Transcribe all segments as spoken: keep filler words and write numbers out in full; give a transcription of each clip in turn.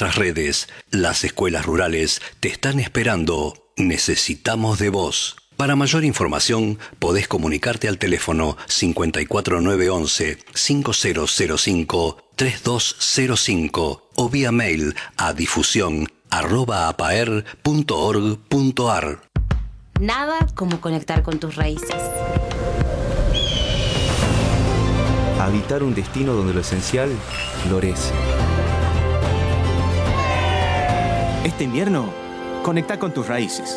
nuestras redes. Las escuelas rurales te están esperando. Necesitamos de vos. Para mayor información, podés comunicarte al teléfono cinco cuatro nueve once cinco cero cero cinco tres dos cero cinco o vía mail a difusión arroba apaer punto org punto ar. Nada como conectar con tus raíces. Habitar un destino donde lo esencial florece. Este invierno, conecta con tus raíces.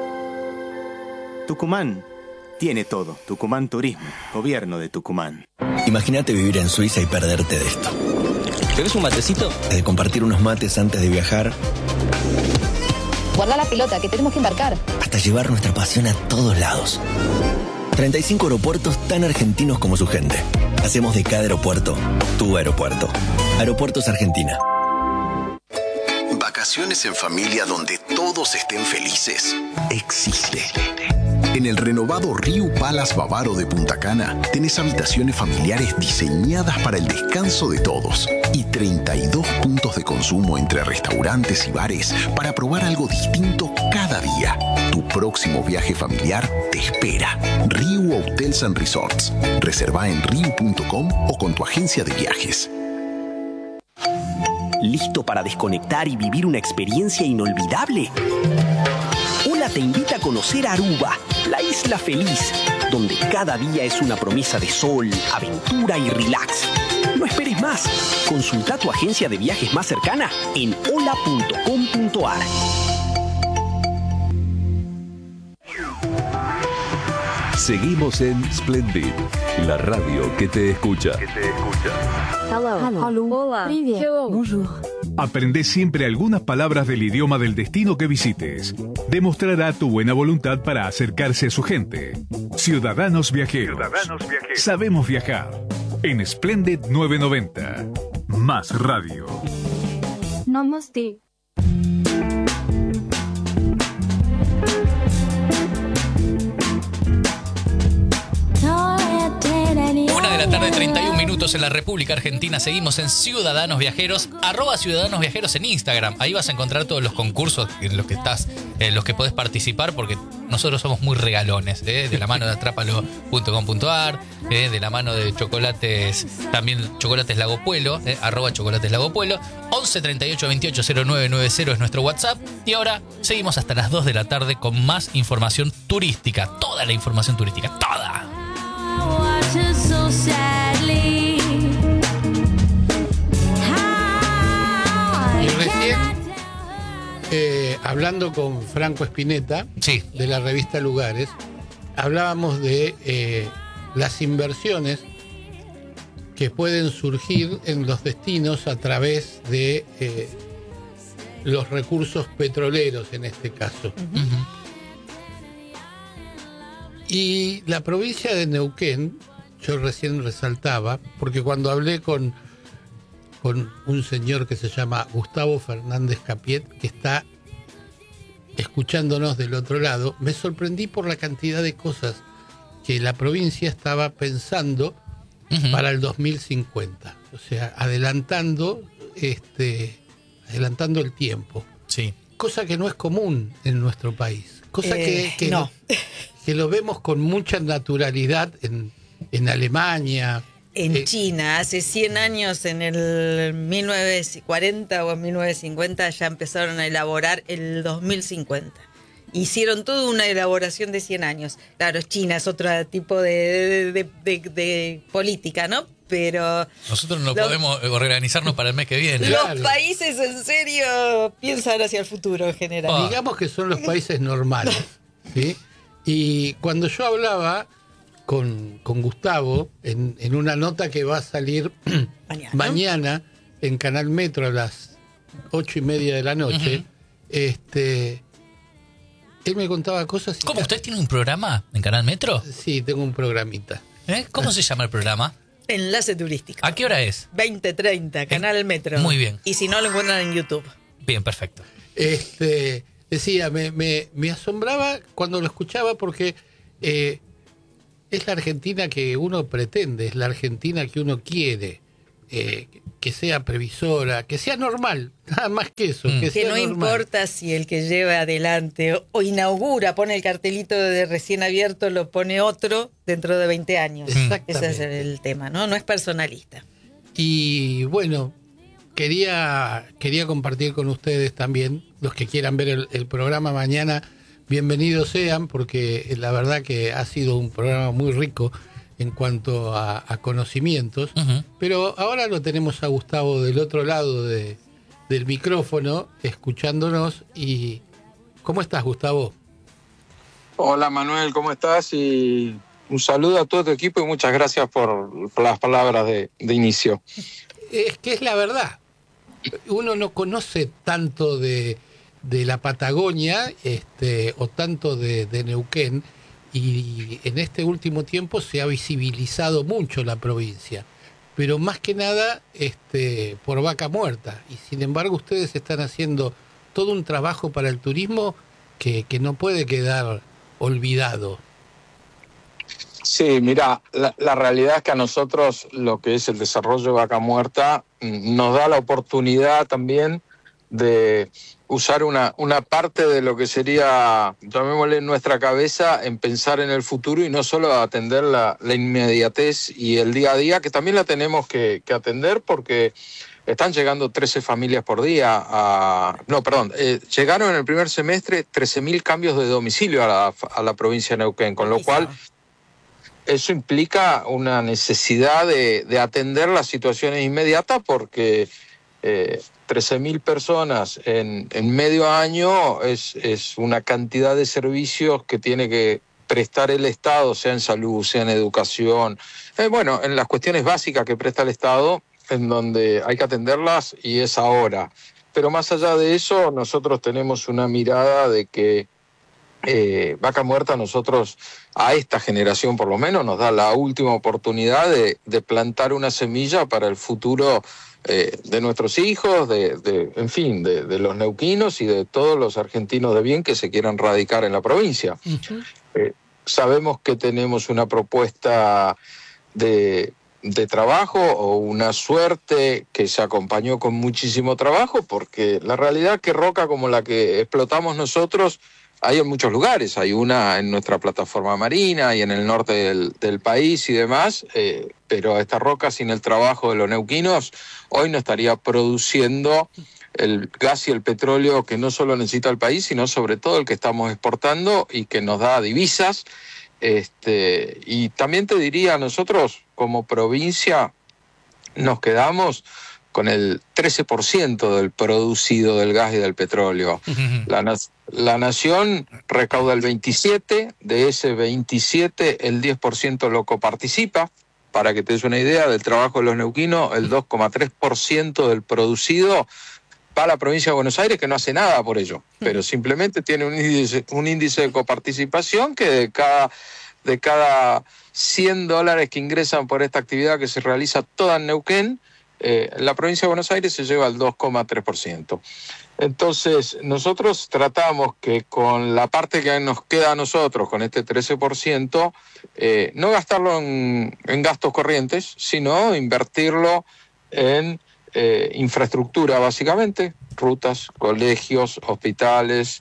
Tucumán tiene todo. Tucumán Turismo, gobierno de Tucumán. Imagínate vivir en Suiza y perderte de esto. ¿Querés un matecito? De compartir unos mates antes de viajar. Guarda la pelota, que tenemos que embarcar. Hasta llevar nuestra pasión a todos lados. treinta y cinco aeropuertos tan argentinos como su gente. Hacemos de cada aeropuerto tu aeropuerto. Aeropuertos Argentina. Vacaciones en familia donde todos estén felices. Existe. En el renovado Riu Palace Bavaro de Punta Cana tenés habitaciones familiares diseñadas para el descanso de todos y treinta y dos puntos de consumo entre restaurantes y bares para probar algo distinto cada día. Tu próximo viaje familiar te espera. Riu Hotels and Resorts. Reserva en riu punto com o con tu agencia de viajes. ¿Listo para desconectar y vivir una experiencia inolvidable? Ola te invita a conocer Aruba, la isla feliz, donde cada día es una promesa de sol, aventura y relax. No esperes más. Consulta tu agencia de viajes más cercana en ola punto com punto ar. Seguimos en Splendid, la radio que te escucha. Que te escucha. Hello. Hello. Hola. Привет. Hello. Bonjour. Aprende siempre algunas palabras del idioma del destino que visites. Demostrará tu buena voluntad para acercarse a su gente. Ciudadanos Viajeros. Ciudadanos Viajeros. Sabemos viajar. En Splendid novecientos noventa. Más radio. Namaste. Una de la tarde, treinta y un minutos en la República Argentina. Seguimos en Ciudadanos Viajeros, arroba Ciudadanos Viajeros en Instagram. Ahí vas a encontrar todos los concursos en los que estás, en los que podés participar, porque nosotros somos muy regalones, ¿eh? De la mano de atrápalo punto com punto ar, ¿eh? De la mano de chocolates, también Chocolates Lago Puelo, ¿eh? arroba Chocolates Lago Puelo. once treinta y ocho veintiocho cero nueve noventa es nuestro WhatsApp. Y ahora seguimos hasta las dos de la tarde con más información turística. Toda la información turística, toda. So sadly. Y recién, eh, hablando con Franco Spinetta, sí, de la revista Lugares, hablábamos de eh, las inversiones que pueden surgir en los destinos a través de eh, los recursos petroleros, en este caso. Uh-huh. Y la provincia de Neuquén, yo recién resaltaba, porque cuando hablé con, con un señor que se llama Gustavo Fernández Capiet, que está escuchándonos del otro lado, me sorprendí por la cantidad de cosas que la provincia estaba pensando uh-huh. para el dos mil cincuenta. O sea, adelantando, este, adelantando el tiempo. Sí. Cosa que no es común en nuestro país. Cosa eh, que, que, no. lo, que lo vemos con mucha naturalidad en en Alemania. En eh, China, hace cien años, en el mil novecientos cuarenta o en mil novecientos cincuenta, ya empezaron a elaborar el dos mil cincuenta. Hicieron toda una elaboración de cien años. Claro, China es otro tipo de, de, de, de, de política, ¿no? Pero nosotros no lo, podemos organizarnos para el mes que viene. Los claro. países en serio piensan hacia el futuro en general. Oh. Digamos que son los países normales, ¿sí? Y cuando yo hablaba con, con Gustavo en, en una nota que va a salir mañana. mañana en Canal Metro a las ocho y media de la noche, uh-huh. este, él me contaba cosas. ¿Cómo? ¿Usted tiene un programa en Canal Metro? Sí, tengo un programita. ¿Eh? ¿Cómo se llama el programa? Enlace Turístico. ¿A qué hora es? veinte treinta, Canal eh, Metro. Muy bien. Y si no, lo encuentran en YouTube. Bien, perfecto. Este, decía, me, me, me asombraba cuando lo escuchaba porque eh, es la Argentina que uno pretende, es la Argentina que uno quiere, eh, que sea previsora, que sea normal, nada más que eso. Mm. Que, que sea no normal. importa si el que lleva adelante o, o inaugura, pone el cartelito de recién abierto, lo pone otro dentro de veinte años. Ese es el tema, ¿no? No es personalista. Y bueno, quería, quería compartir con ustedes también, los que quieran ver el, el programa mañana, bienvenidos sean, porque la verdad que ha sido un programa muy rico en cuanto a, a conocimientos, uh-huh. pero ahora lo tenemos a Gustavo del otro lado de, del micrófono, escuchándonos. Y ¿cómo estás, Gustavo? Hola, Manuel, ¿cómo estás? Y un saludo a todo tu equipo y muchas gracias por, por las palabras de, de inicio. Es que es la verdad. Uno no conoce tanto de, de la Patagonia este, o tanto de, de Neuquén, y en este último tiempo se ha visibilizado mucho la provincia, pero más que nada este, por Vaca Muerta. Y sin embargo ustedes están haciendo todo un trabajo para el turismo que, que no puede quedar olvidado. Sí, mira, la, la realidad es que a nosotros lo que es el desarrollo de Vaca Muerta nos da la oportunidad también de usar una, una parte de lo que sería, llamémosle, nuestra cabeza en pensar en el futuro y no solo atender la, la inmediatez y el día a día, que también la tenemos que, que atender porque están llegando trece familias por día. A, no, perdón, eh, llegaron en el primer semestre trece mil cambios de domicilio a la, a la provincia de Neuquén, con lo cual eso implica una necesidad de, de atender las situaciones inmediatas porque eh, trece mil personas en, en medio año es, es una cantidad de servicios que tiene que prestar el Estado, sea en salud, sea en educación, eh, bueno, en las cuestiones básicas que presta el Estado, en donde hay que atenderlas y es ahora. Pero más allá de eso, nosotros tenemos una mirada de que eh, Vaca Muerta, nosotros, a esta generación por lo menos, nos da la última oportunidad de, de plantar una semilla para el futuro Eh, de nuestros hijos, de, de, en fin, de, de los neuquinos y de todos los argentinos de bien que se quieran radicar en la provincia. Uh-huh. Eh, sabemos que tenemos una propuesta de, de trabajo o una suerte que se acompañó con muchísimo trabajo, porque la realidad es que roca como la que explotamos nosotros hay en muchos lugares. Hay una en nuestra plataforma marina y en el norte del, del país y demás, eh, pero esta roca sin el trabajo de los neuquinos hoy no estaría produciendo el gas y el petróleo que no solo necesita el país, sino sobre todo el que estamos exportando y que nos da divisas. Este, y también te diría, nosotros como provincia nos quedamos con el trece por ciento del producido del gas y del petróleo. La, la nación recauda el veintisiete por ciento, de ese veintisiete por ciento el diez por ciento lo coparticipa. Para que te des una idea del trabajo de los neuquinos, el dos coma tres por ciento del producido va a la provincia de Buenos Aires, que no hace nada por ello, pero simplemente tiene un índice, un índice de coparticipación que de cada, de cada cien dólares que ingresan por esta actividad que se realiza toda en Neuquén, Eh, la provincia de Buenos Aires se lleva el dos coma tres por ciento. Entonces, nosotros tratamos que con la parte que nos queda a nosotros, con este trece por ciento, eh, no gastarlo en, en gastos corrientes, sino invertirlo en eh, infraestructura, básicamente, rutas, colegios, hospitales,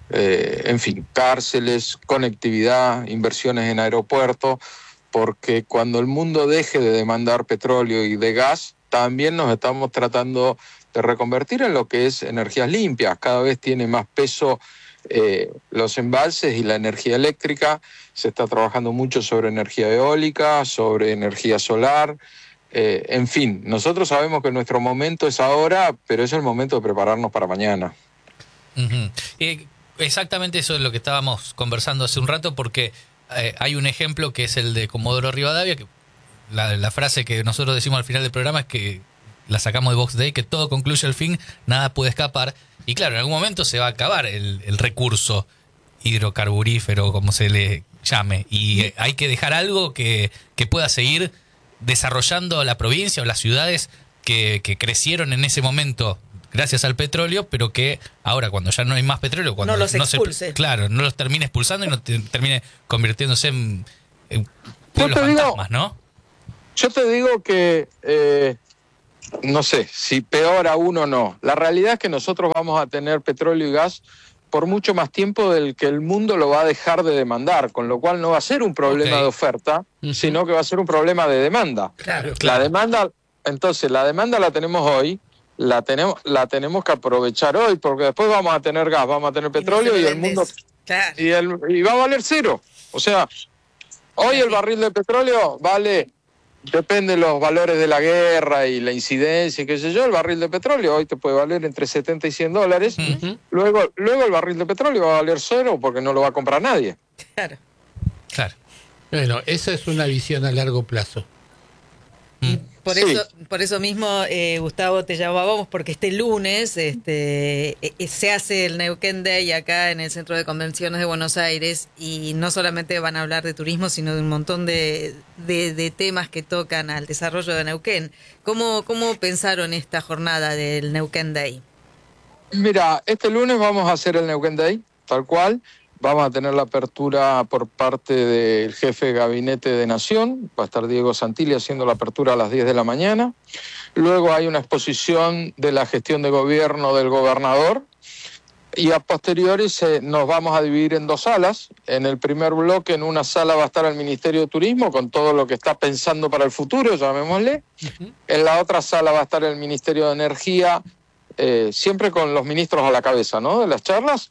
eh, en fin, cárceles, conectividad, inversiones en aeropuertos, porque cuando el mundo deje de demandar petróleo y de gas, también nos estamos tratando de reconvertir en lo que es energías limpias. Cada vez tiene más peso eh, los embalses y la energía eléctrica. Se está trabajando mucho sobre energía eólica, sobre energía solar. Eh, en fin, nosotros sabemos que nuestro momento es ahora, pero es el momento de prepararnos para mañana. Uh-huh. Eh, exactamente eso es lo que estábamos conversando hace un rato, porque eh, hay un ejemplo que es el de Comodoro Rivadavia, que La, la frase que nosotros decimos al final del programa es que la sacamos de Box Day, que todo concluye al fin, nada puede escapar. Y claro, en algún momento se va a acabar el, el recurso hidrocarburífero, como se le llame. Y hay que dejar algo que, que pueda seguir desarrollando la provincia o las ciudades que, que crecieron en ese momento gracias al petróleo, pero que ahora, cuando ya no hay más petróleo, cuando no los no expulse. Se, claro, no los termine expulsando y no te, termine convirtiéndose en, en pueblos Yo te digo, fantasmas, ¿no? Yo te digo que eh, no sé, si peor aún o no. La realidad es que nosotros vamos a tener petróleo y gas por mucho más tiempo del que el mundo lo va a dejar de demandar, con lo cual no va a ser un problema okay. de oferta, uh-huh. sino que va a ser un problema de demanda. Claro, claro. La demanda, entonces, la demanda la tenemos hoy, la tenemos, la tenemos que aprovechar hoy, porque después vamos a tener gas, vamos a tener petróleo y, no y el mundo claro. y, el, y va a valer cero. O sea, hoy el barril de petróleo vale, depende de los valores de la guerra y la incidencia y qué sé yo, el barril de petróleo hoy te puede valer entre setenta y cien dólares. Uh-huh. Luego, luego el barril de petróleo va a valer cero porque no lo va a comprar nadie. Claro. Claro. Bueno, esa es una visión a largo plazo. Y por sí. eso, por eso mismo, eh, Gustavo, te llamábamos porque este lunes este, eh, se hace el Neuquén Day acá en el Centro de Convenciones de Buenos Aires y no solamente van a hablar de turismo, sino de un montón de, de, de temas que tocan al desarrollo de Neuquén. ¿Cómo, cómo pensaron esta jornada del Neuquén Day? Mira, este lunes vamos a hacer el Neuquén Day, tal cual. Vamos a tener la apertura por parte del jefe de gabinete de Nación, va a estar Diego Santilli haciendo la apertura a las diez de la mañana. Luego hay una exposición de la gestión de gobierno del gobernador y a posteriori se, nos vamos a dividir en dos salas. En el primer bloque, en una sala va a estar el Ministerio de Turismo con todo lo que está pensando para el futuro, llamémosle. Uh-huh. En la otra sala va a estar el Ministerio de Energía, Eh, siempre con los ministros a la cabeza, ¿no?, de las charlas,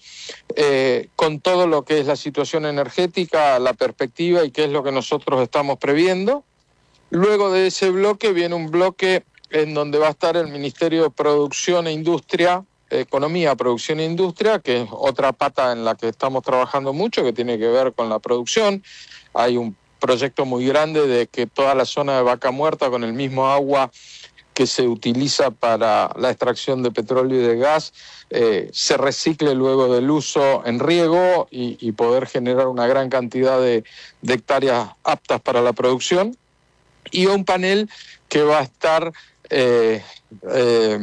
eh, con todo lo que es la situación energética, la perspectiva y qué es lo que nosotros estamos previendo. Luego de ese bloque viene un bloque en donde va a estar el Ministerio de Producción e Industria, eh, Economía, Producción e Industria, que es otra pata en la que estamos trabajando mucho, que tiene que ver con la producción. Hay un proyecto muy grande de que toda la zona de Vaca Muerta, con el mismo agua que se utiliza para la extracción de petróleo y de gas, eh, se recicle luego del uso en riego y, y poder generar una gran cantidad de, de hectáreas aptas para la producción. Y un panel que va a estar eh, eh,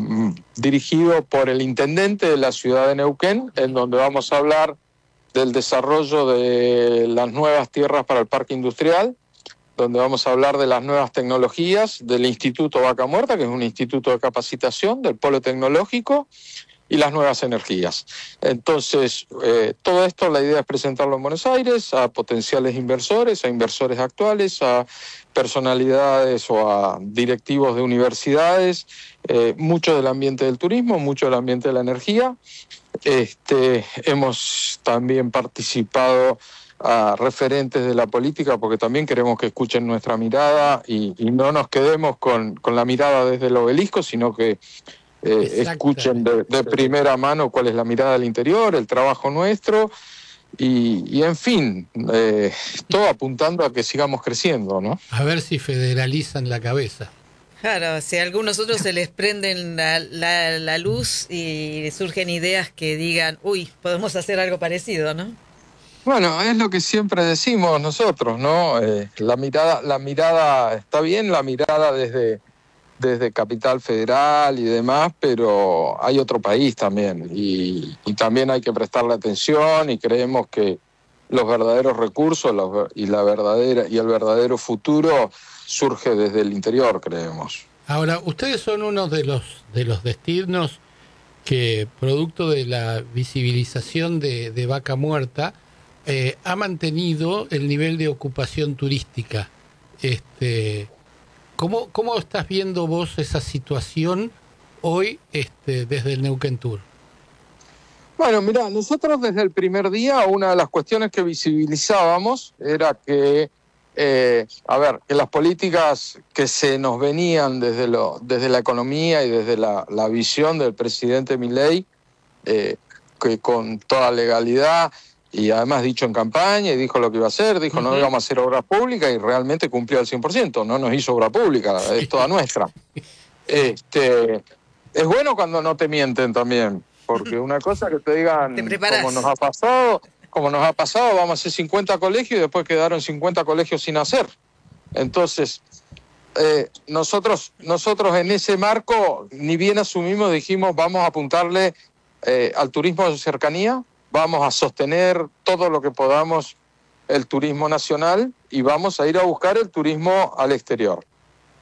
dirigido por el intendente de la ciudad de Neuquén, en donde vamos a hablar del desarrollo de las nuevas tierras para el parque industrial, donde vamos a hablar de las nuevas tecnologías del Instituto Vaca Muerta, que es un instituto de capacitación del polo tecnológico, y las nuevas energías. Entonces, eh, todo esto, la idea es presentarlo en Buenos Aires a potenciales inversores, a inversores actuales, a personalidades o a directivos de universidades, eh, mucho del ambiente del turismo, mucho del ambiente de la energía. Este, hemos también participado a referentes de la política, porque también queremos que escuchen nuestra mirada y, y no nos quedemos con, con la mirada desde el obelisco, sino que eh, escuchen de, de primera mano cuál es la mirada del interior, el trabajo nuestro y, y en fin, eh, todo apuntando a que sigamos creciendo, ¿no? A ver si federalizan la cabeza. Claro, si a algunos otros se les prenden la, la, la luz y surgen ideas que digan, uy, podemos hacer algo parecido, ¿no? Bueno, es lo que siempre decimos nosotros, ¿no? Eh, la mirada, la mirada está bien, la mirada desde, desde Capital Federal y demás, pero hay otro país también y, y también hay que prestarle atención y creemos que los verdaderos recursos los, y la verdadera y el verdadero futuro surge desde el interior, creemos. Ahora, ustedes son uno de los de los destinos que, producto de la visibilización de, de Vaca Muerta, Eh, ha mantenido el nivel de ocupación turística. Este, ¿cómo, ¿Cómo estás viendo vos esa situación hoy este, desde el Neuquén Tour? Bueno, mirá, nosotros desde el primer día una de las cuestiones que visibilizábamos era que, eh, a ver, que las políticas que se nos venían desde, lo, desde la economía y desde la, la visión del presidente Milei, eh, que con toda legalidad y además dicho en campaña y dijo lo que iba a hacer, dijo uh-huh. no íbamos a hacer obras públicas y realmente cumplió al cien por ciento, no nos hizo obra pública, sí. Es toda nuestra. Este, es bueno cuando no te mienten también, porque una cosa que te digan, te como nos ha pasado, como nos ha pasado, vamos a hacer cincuenta colegios y después quedaron cincuenta colegios sin hacer. Entonces, eh, nosotros, nosotros en ese marco, ni bien asumimos, dijimos vamos a apuntarle eh, al turismo de cercanía, vamos a sostener todo lo que podamos el turismo nacional y vamos a ir a buscar el turismo al exterior.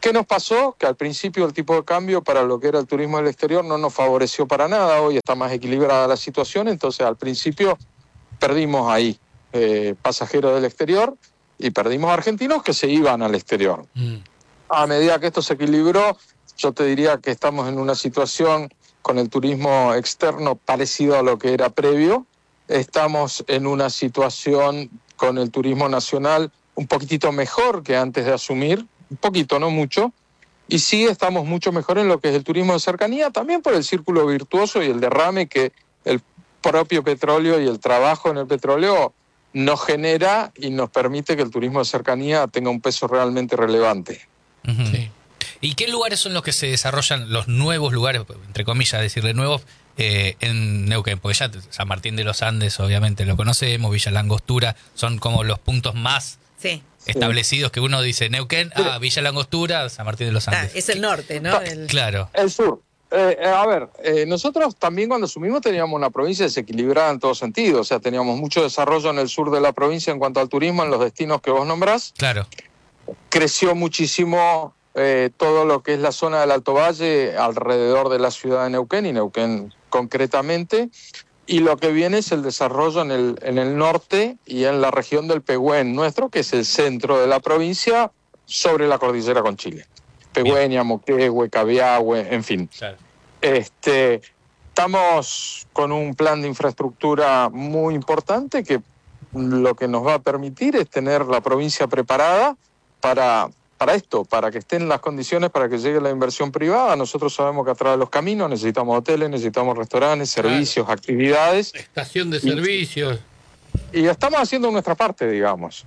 ¿Qué nos pasó? Que al principio el tipo de cambio para lo que era el turismo del exterior no nos favoreció para nada. Hoy está más equilibrada la situación, entonces al principio perdimos ahí eh, pasajeros del exterior y perdimos argentinos que se iban al exterior. Mm. A medida que esto se equilibró, yo te diría que estamos en una situación con el turismo externo parecido a lo que era previo. Estamos en una situación con el turismo nacional un poquitito mejor que antes de asumir. Un poquito, no mucho, y sí estamos mucho mejor en lo que es el turismo de cercanía, también por el círculo virtuoso y el derrame que el propio petróleo y el trabajo en el petróleo nos genera y nos permite que el turismo de cercanía tenga un peso realmente relevante. Uh-huh. Sí. ¿Y qué lugares son los que se desarrollan, los nuevos lugares, entre comillas, decirle nuevos, eh, en Neuquén? Porque ya San Martín de los Andes, obviamente lo conocemos, Villa La Angostura, son como los puntos más... Sí. establecidos que uno dice Neuquén, ah, Villa La Angostura, San Martín de los Andes. Ah, es el norte, ¿no? El... Claro. El sur. Eh, eh, a ver, eh, nosotros también cuando asumimos teníamos una provincia desequilibrada en todo sentido, o sea, teníamos mucho desarrollo en el sur de la provincia en cuanto al turismo, en los destinos que vos nombrás. Claro. Creció muchísimo eh, todo lo que es la zona del Alto Valle alrededor de la ciudad de Neuquén y Neuquén concretamente. Y lo que viene es el desarrollo en el, en el norte y en la región del Pehuen nuestro, que es el centro de la provincia, sobre la cordillera con Chile. Pehuen, Moquegua, Cabiahue, en fin. Claro. Este, estamos con un plan de infraestructura muy importante que lo que nos va a permitir es tener la provincia preparada para... para esto, para que estén las condiciones para que llegue la inversión privada. Nosotros sabemos que atrás de los caminos necesitamos hoteles, necesitamos restaurantes, servicios, claro, actividades. Estación de servicios. Y, y estamos haciendo nuestra parte, digamos.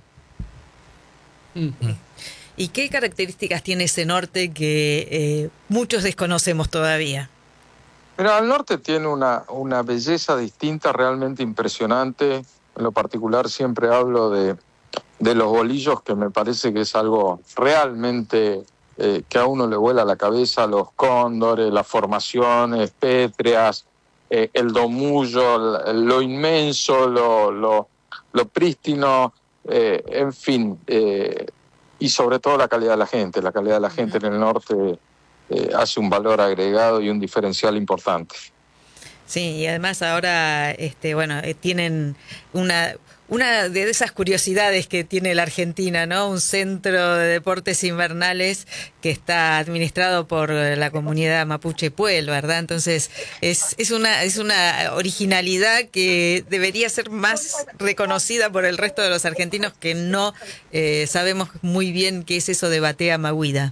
¿Y qué características tiene ese norte que eh, muchos desconocemos todavía? Mira, el norte tiene una, una belleza distinta realmente impresionante. En lo particular siempre hablo de... de los bolillos, que me parece que es algo realmente eh, que a uno le vuela la cabeza, los cóndores, las formaciones pétreas, eh, el domullo, lo inmenso, lo, lo, lo prístino, eh, en fin, eh, y sobre todo la calidad de la gente. La calidad de la gente en el norte eh, hace un valor agregado y un diferencial importante. Sí, y además ahora, este, bueno, eh, tienen una... Una de esas curiosidades que tiene la Argentina, ¿no? Un centro de deportes invernales que está administrado por la comunidad mapuche Puel, ¿verdad? Entonces, es, es una es una originalidad que debería ser más reconocida por el resto de los argentinos que no eh, sabemos muy bien qué es eso de Batea Maguida.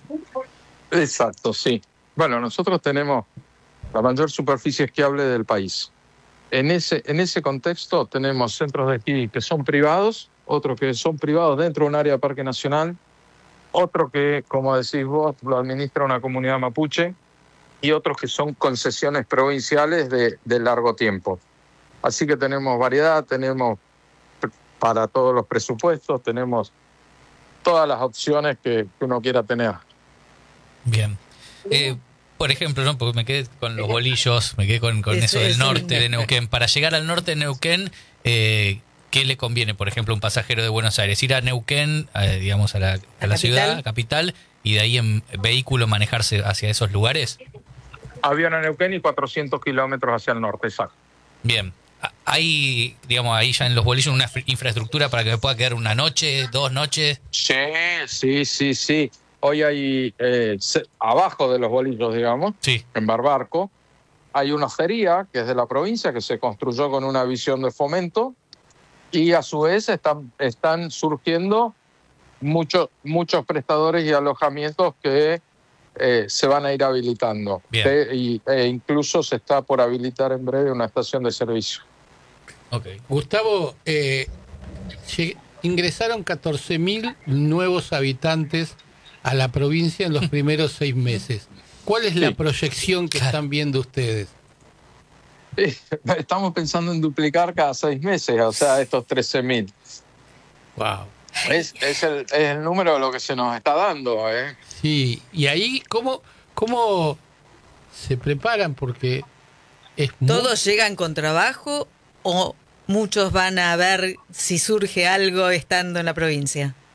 Exacto, sí. Bueno, nosotros tenemos la mayor superficie esquiable del país. En ese, en ese contexto tenemos centros de esquí que son privados, otros que son privados dentro de un área de parque nacional, otro que, como decís vos, lo administra una comunidad mapuche, y otros que son concesiones provinciales de, de largo tiempo. Así que tenemos variedad, tenemos para todos los presupuestos, tenemos todas las opciones que, que uno quiera tener. Bien. Eh, por ejemplo, ¿no? Porque me quedé con los bolillos, me quedé con, con eso, eso del norte de Neuquén. Para llegar al norte de Neuquén, eh, ¿qué le conviene, por ejemplo, a un pasajero de Buenos Aires? Ir a Neuquén, eh, digamos, a la, a la ciudad, a capital, y de ahí en vehículo manejarse hacia esos lugares. Avión a Neuquén y cuatrocientos kilómetros hacia el norte, exacto. Bien. ¿Hay, digamos, ahí ya en los bolillos una infraestructura para que me pueda quedar una noche, dos noches? Sí, sí, sí, sí. Hoy hay, eh, se, abajo de los bolillos, digamos, sí, en Barbarco, hay una hostería que es de la provincia, que se construyó con una visión de fomento, y a su vez están, están surgiendo muchos, muchos prestadores y alojamientos que eh, se van a ir habilitando. Que, y, e incluso se está por habilitar en breve una estación de servicio. Okay. Gustavo, eh, ingresaron catorce mil nuevos habitantes a la provincia en los primeros seis meses. ¿Cuál es sí. la proyección que están viendo ustedes? Estamos pensando en duplicar cada seis meses, o sea, estos trece mil. Wow. Es, es, el, es el número de lo que se nos está dando, ¿eh? Sí, y ahí, ¿cómo, cómo se preparan? Porque es ¿todos muy... llegan con trabajo o muchos van a ver si surge algo estando en la provincia?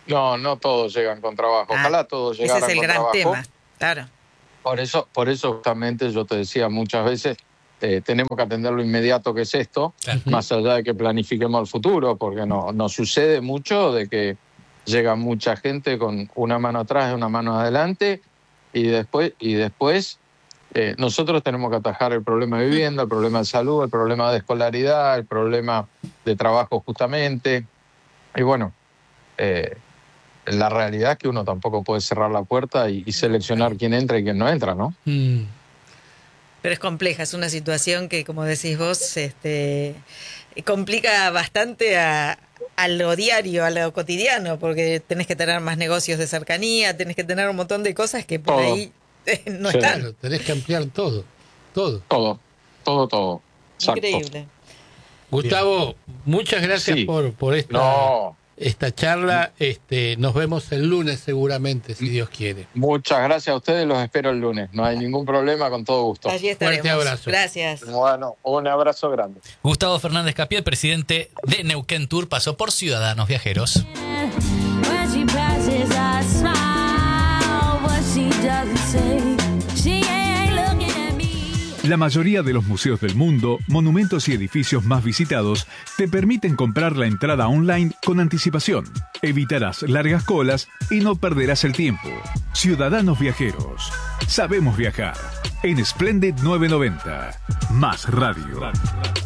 No, no todos llegan con trabajo. Ah, Ojalá todos ese llegaran es el con gran trabajo. tema, claro. Por eso, por eso justamente yo te decía muchas veces, eh, tenemos que atender lo inmediato que es esto, Claro. más allá de que planifiquemos el futuro, porque no, nos sucede mucho de que llega mucha gente con una mano atrás y una mano adelante, y después, y después eh, nosotros tenemos que atajar el problema de vivienda, el problema de salud, el problema de escolaridad, el problema de trabajo justamente. Y bueno, eh, la realidad es que uno tampoco puede cerrar la puerta y, y seleccionar quién entra y quién no entra, ¿no? Mm. Pero es compleja, es una situación que, como decís vos, este, complica bastante a, a lo diario, a lo cotidiano, porque tenés que tener más negocios de cercanía, tenés que tener un montón de cosas que por Todo. ahí eh, no Sí. están. Claro, tenés que ampliar todo, todo. Todo, todo, todo. Exacto. Increíble. Gustavo, muchas gracias Sí. por, por esta, No. esta charla. Este, nos vemos el lunes seguramente, si Dios quiere. Muchas gracias a ustedes, los espero el lunes. No hay ningún problema, con todo gusto. Allí estaremos. Fuerte abrazo. Gracias. Bueno, un abrazo grande. Gustavo Fernández Capiel, presidente de Neuquén Tour, pasó por Ciudadanos Viajeros. When she passes, I smile. What she doesn't say, she ain't looking at me. La mayoría de los museos del mundo, monumentos y edificios más visitados te permiten comprar la entrada online con anticipación. Evitarás largas colas y no perderás el tiempo. Ciudadanos Viajeros. Sabemos viajar. En Splendid novecientos noventa. Más radio.